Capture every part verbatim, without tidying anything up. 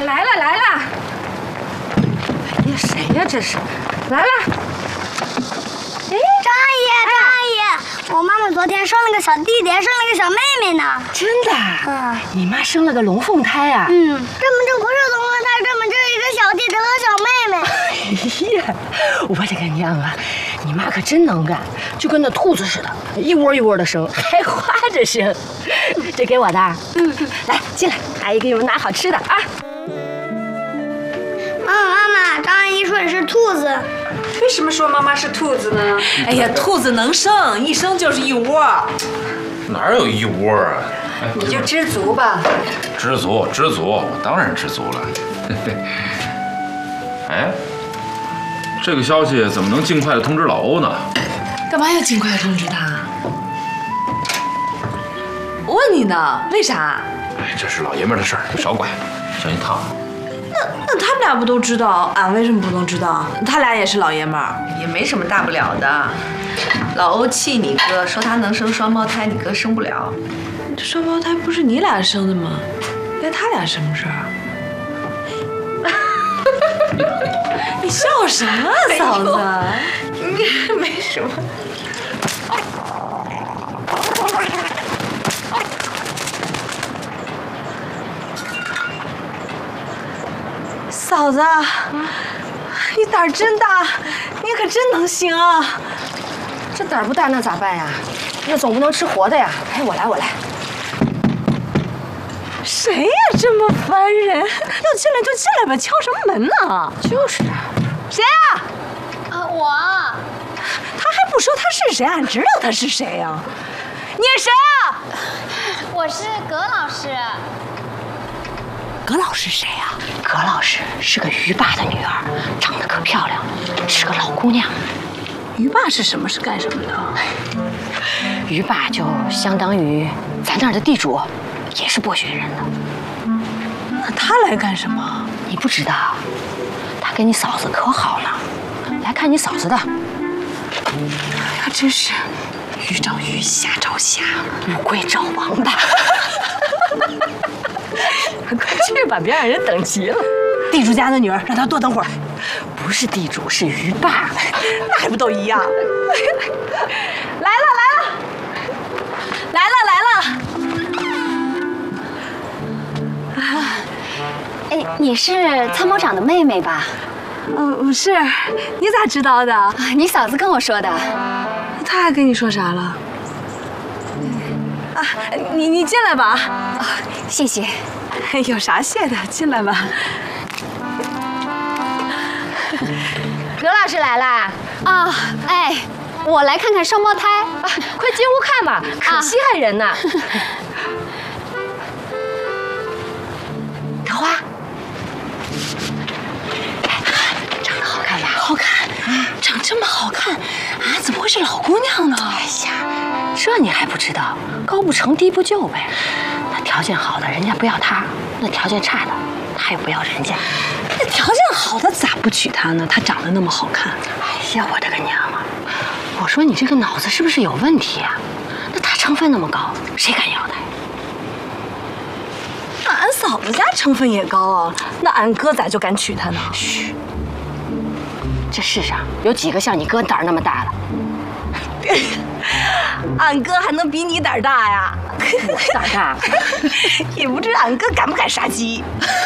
来了来了！哎呀，谁呀？这是来了！哎， 张阿姨，张阿姨，我妈妈昨天生了个小弟弟，还生了个小妹妹呢。 真的？嗯，你妈生了个龙凤胎啊？ 嗯，这么这不是龙凤胎，这么这是一个小弟弟和小妹妹。 哎呀，我这个娘啊，你妈可真能干，就跟那兔子似的，一窝一窝的生，还花着生。这给我的。嗯，来进来，阿姨给你们拿好吃的啊。 妈妈妈妈，张阿姨说你是兔子。 为什么说妈妈是兔子呢？ 哎呀，兔子能生，一生就是一窝。 哪有一窝啊？ 你就知足吧。 知足，知足，我当然知足了。哎，这个消息怎么能尽快的通知老欧呢？ 干嘛要尽快通知他？我问你呢，为啥？ 哎，这是老爷们的事儿，少管，小心烫。 那那他们俩不都知道，俺为什么不能知道？他俩也是老爷们儿， 也没什么大不了的。老欧气你哥，说他能生双胞胎，你哥生不了。 这双胞胎不是你俩生的吗？关他俩什么事儿？你笑什么，嫂子？ 你没什么。 嫂子，你胆儿真大，你可真能行啊！ 这胆儿不大那咋办呀？那总不能吃活的呀！哎，我来我来。 谁呀这么烦人？要进来就进来吧，敲什么门呢？ 就是啊。 谁呀？ 啊，我。 他还不说他是谁，俺知道他是谁呀。你是谁啊？ 我是葛老师。 葛老师谁呀？ 葛老师是个于爸的女儿，长得可漂亮，是个老姑娘。 于爸是什么？是干什么的？ 于爸就相当于咱那儿的地主，也是剥削人的。 那他来干什么？ 你不知道，他跟你嫂子可好了，来看你嫂子的。 哎呀，真是鱼找鱼，虾找虾， 乌龟找王八。快去吧，别让人等急了。 地主家的女儿，让她多等会儿。 不是地主，是于爸。 那还不都一样？来了来了，来了来了。 啊，哎，你是参谋长的妹妹吧？ 嗯，是。你咋知道的？ 啊，你嫂子跟我说的。 她还跟你说啥了？啊，你你进来吧。 啊，谢谢。 有啥谢的？进来吧。 葛老师来啦！ 啊，哎，我来看看双胞胎。 啊，快进屋看吧，可稀罕人呢。桃花，长得好看吧？ 好看，长这么好看，啊，怎么会是老姑娘呢？ 哎呀，这你还不知道？高不成低不就呗。那条件好的人家不要他，那条件差的他又不要人家。 那条件好的咋不娶她呢？她长得那么好看。 哎呀，我的个娘啊！我说你这个脑子是不是有问题啊？那他成分那么高，谁敢要他呀？ 那俺嫂子家成分也高啊，那俺哥咋就敢娶她呢？ 嘘，这世上有几个像你哥胆儿那么大的？ 俺哥还能比你胆大呀？ 我胆大， 也不知俺哥敢不敢杀鸡。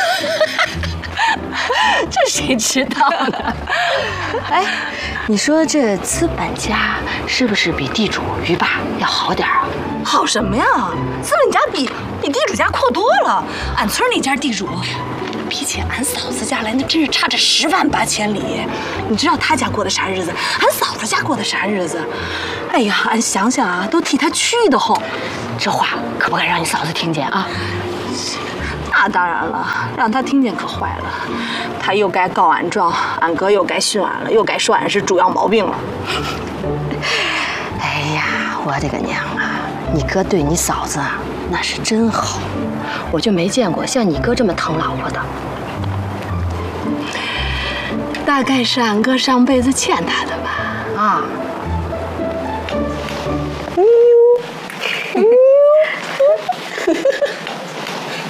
这谁知道呢？哎，你说这资本家是不是比地主于爸要好点啊？ 好什么呀？资本家比比地主家阔多了。俺村那家地主，比起俺嫂子家来，那真是差着十万八千里。你知道他家过的啥日子？俺嫂子家过的啥日子？哎呀，俺想想啊，都替他气得慌。 这话可不敢让你嫂子听见啊！ 那当然了，让他听见可坏了。他又该告俺状，俺哥又该训俺了，又该说俺是主要毛病了。 哎呀，我的个娘啊！你哥对你嫂子啊，那是真好，我就没见过像你哥这么疼老婆的。 大概是俺哥上辈子欠他的吧？ 啊。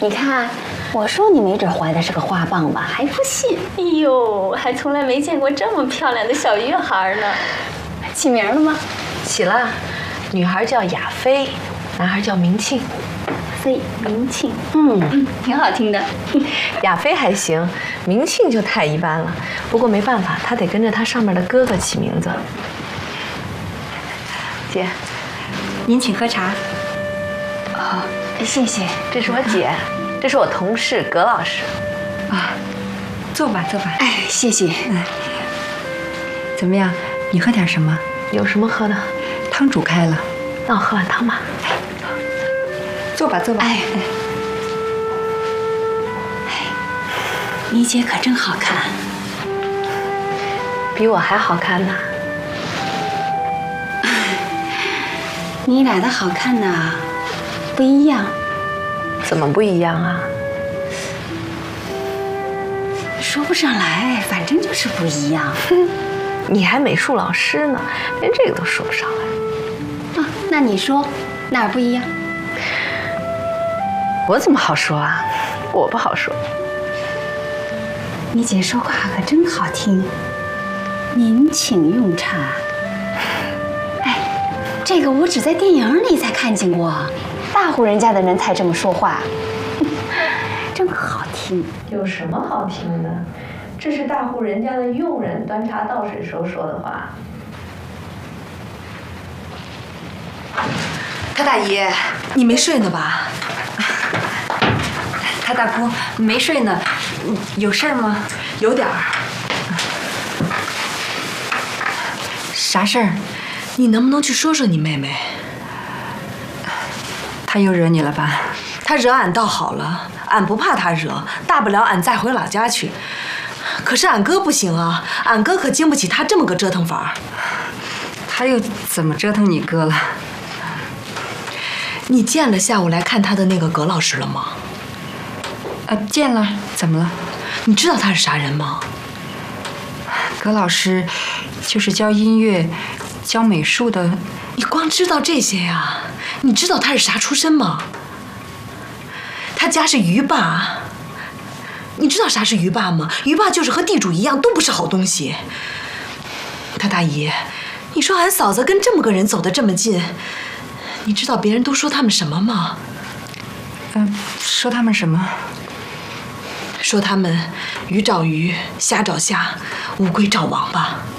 你看，我说你没准怀的是个花棒吧，还不信。哎呦，还从来没见过这么漂亮的小女孩呢。起名了吗？ 起了，女孩叫雅菲，男孩叫明庆。 飞明庆，嗯嗯，挺好听的。 雅菲还行，明庆就太一般了。不过没办法，他得跟着他上面的哥哥起名字。姐， 您请喝茶。哦，谢谢。 这是我姐，这是我同事葛老师。 啊，坐吧，坐吧。 哎，谢谢。 嗯，怎么样？你喝点什么？ 有什么喝的？ 汤煮开了。 那我喝碗汤吧。 坐吧，坐吧。 哎哎，你姐可真好看， 比我还好看呢。 你俩的好看呢不一样。 怎么不一样啊？ 说不上来，反正就是不一样。 你还美术老师呢，连这个都说不上来。 啊，那你说哪儿不一样？ 我怎么好说啊？我不好说。 你姐说话可真好听。您请用茶。哎，这个我只在电影里才看见过，大户人家的人才这么说话，真好听。 有什么好听的？这是大户人家的佣人端茶倒水时候说的话。 他大姨，你没睡呢吧？ 他大姑没睡呢，有事儿吗？ 有点儿。 啥事儿？ 你能不能去说说你妹妹？ 她又惹你了吧？ 她惹俺倒好了，俺不怕她惹，大不了俺再回老家去。可是俺哥不行啊，俺哥可经不起她这么个折腾法儿。 他又怎么折腾你哥了？ 你见了下午来看他的那个葛老师了吗？ 呃，见了，怎么了？ 你知道他是啥人吗？ 葛老师就是教音乐、教美术的。 你光知道这些呀？你知道他是啥出身吗？他家是渔霸。你知道啥是渔霸吗？渔霸就是和地主一样，都不是好东西。他大姨，你说俺嫂子跟这么个人走得这么近，你知道别人都说他们什么吗？ 嗯、呃，说他们什么？ 说他们鱼找鱼，虾找虾，乌龟找王八。